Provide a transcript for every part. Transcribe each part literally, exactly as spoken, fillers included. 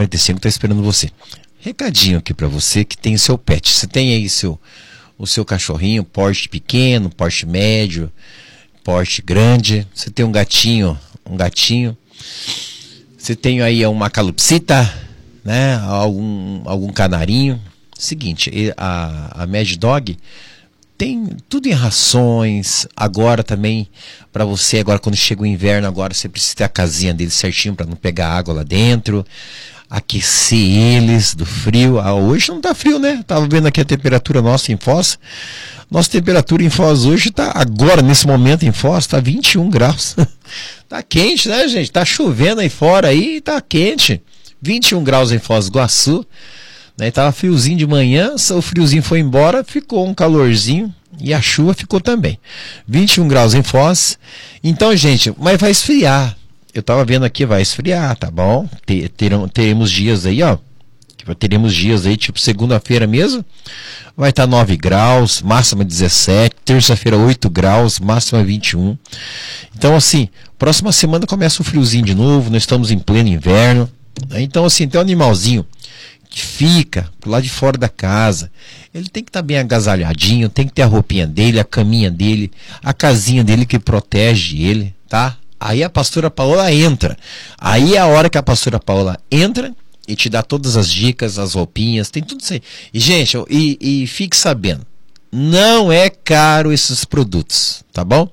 quarenta e cinco está esperando você. Recadinho aqui para você que tem o seu pet. Você tem aí seu, o seu cachorrinho, porte pequeno, porte médio, porte grande. Você tem um gatinho, um gatinho. Você tem aí uma calopsita, né? Algum, algum canarinho. Seguinte, a, a Mad Dog tem tudo em rações. Agora também, para você, agora quando chega o inverno, agora você precisa ter a casinha deles certinho para não pegar água lá dentro. Aquecer eles do frio. Ah, hoje não tá frio, né? Tava vendo aqui a temperatura nossa em Foz. Nossa temperatura em Foz hoje tá, agora nesse momento em Foz, tá vinte e um graus. Tá quente, né, gente? Tá chovendo aí fora aí, tá quente. vinte e um graus em Foz do Iguaçu. Né? Tava friozinho de manhã, o friozinho foi embora, ficou um calorzinho e a chuva ficou também. vinte e um graus em Foz. Então, gente, mas vai esfriar. Eu tava vendo aqui, vai esfriar, tá bom? Terão, teremos dias aí, ó. Teremos dias aí, tipo segunda-feira mesmo. Vai estar tá nove graus, máxima dezessete. Terça-feira oito graus, máxima vinte e um. Então, assim, próxima semana começa o friozinho de novo. Nós estamos em pleno inverno. Então, assim, tem um animalzinho que fica pro lado de fora da casa. Ele tem que estar tá bem agasalhadinho, tem que ter a roupinha dele, a caminha dele, a casinha dele que protege ele, tá? Aí a pastora Paola entra. Aí é a hora que a pastora Paola entra e te dá todas as dicas, as roupinhas, tem tudo isso aí. E, gente, e, e fique sabendo, não é caro esses produtos, tá bom?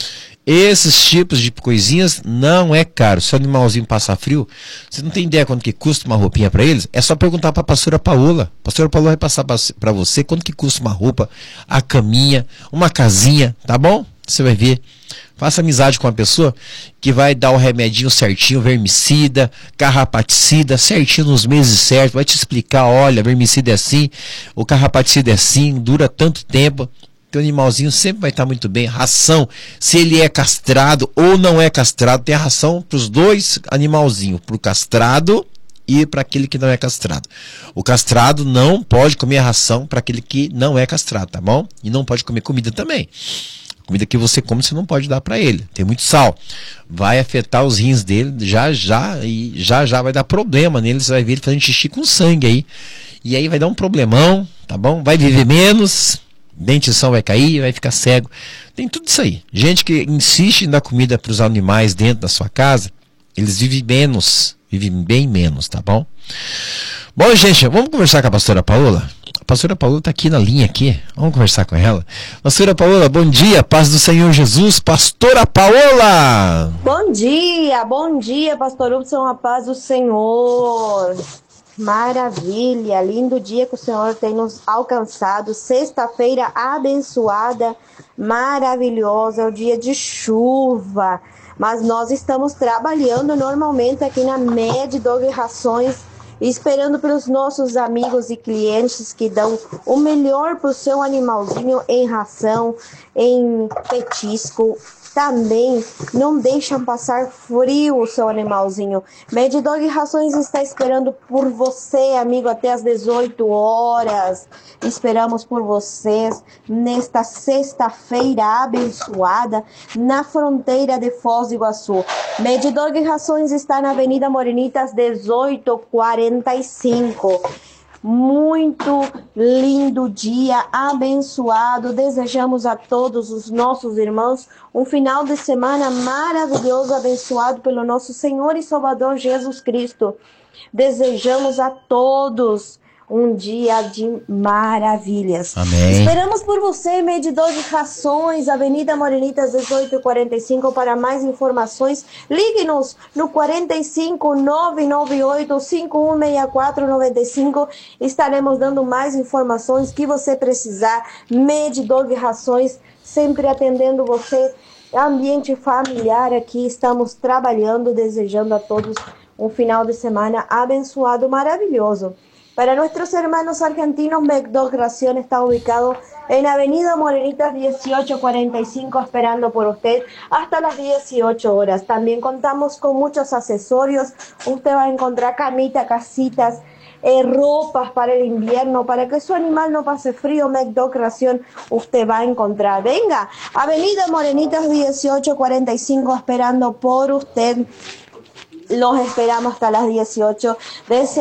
Esses tipos de coisinhas não é caro. Se o animalzinho passar frio, você não tem ideia quanto que custa uma roupinha para eles? É só perguntar para a pastora Paola. A pastora Paola vai passar para você quanto que custa uma roupa, a caminha, uma casinha, tá bom? Você vai ver. Faça amizade com uma pessoa que vai dar o remedinho certinho, vermicida, carrapaticida, certinho nos meses certos, vai te explicar, olha, vermicida é assim, o carrapaticida é assim, dura tanto tempo. Teu animalzinho sempre vai estar muito bem. Ração, se ele é castrado ou não é castrado, tem a ração para os dois animalzinhos, para o castrado e para aquele que não é castrado. O castrado não pode comer a ração para aquele que não é castrado, tá bom? E não pode comer comida também. Comida que você come, você não pode dar para ele. Tem muito sal. Vai afetar os rins dele, já já, e já já vai dar problema nele. Você vai ver ele fazendo xixi com sangue aí. E aí vai dar um problemão, tá bom? Vai viver menos, dentição vai cair, vai ficar cego. Tem tudo isso aí. Gente que insiste em dar comida para os animais dentro da sua casa, eles vivem menos, vivem bem menos, tá bom? Bom, gente, vamos conversar com a pastora Paola? A pastora Paola está aqui na linha aqui. Vamos conversar com ela. Pastora Paola, bom dia, paz do Senhor Jesus. Pastora Paola! Bom dia, bom dia, pastor Hudson, a paz do Senhor. Maravilha, lindo dia que o Senhor tem nos alcançado. Sexta-feira abençoada, maravilhosa, é o dia de chuva. Mas nós estamos trabalhando normalmente aqui na Mad Dog Rações, esperando pelos nossos amigos e clientes que dão o melhor para o seu animalzinho em ração, em petisco. Também não deixam passar frio o seu animalzinho. Mad Dog Rações está esperando por você, amigo, até às dezoito horas. Esperamos por vocês nesta sexta-feira abençoada na fronteira de Foz do Iguaçu. Mad Dog Rações está na Avenida Morenitas dezoito quarenta e cinco. Muito lindo dia, abençoado. Desejamos a todos os nossos irmãos um final de semana maravilhoso, abençoado pelo nosso Senhor e Salvador Jesus Cristo. Desejamos a todos um dia de maravilhas. Amém. Esperamos por você, Medidor de Rações, Avenida Morenitas dezoito quarenta e cinco. Para mais informações, ligue-nos no quarenta e cinco, nove nove oito, cinco um seis quatro nove cinco. Estaremos dando mais informações que você precisar. Medidor de Rações, sempre atendendo você. Ambiente familiar aqui, estamos trabalhando, desejando a todos um final de semana abençoado, maravilhoso. Para nuestros hermanos argentinos, Mad Dog Ración está ubicado en Avenida Morenitas dieciocho cuarenta y cinco, esperando por usted hasta las dieciocho horas. También contamos con muchos accesorios. Usted va a encontrar camitas, casitas, eh, ropas para el invierno, para que su animal no pase frío. Mad Dog Ración usted va a encontrar. Venga, Avenida Morenitas dieciocho cuarenta y cinco, esperando por usted. Los esperamos hasta las dieciocho.